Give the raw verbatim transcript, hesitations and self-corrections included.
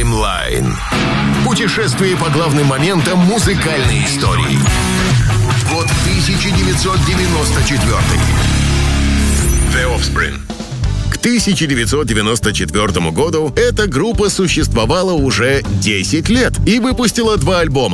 Таймлайн. Путешествие по главным моментам музыкальной истории. Год тысяча девятьсот девяносто четвёртый. The Offspring. К тысяча девятьсот девяносто четвёртому году эта группа существовала уже десять лет и выпустила два альбома.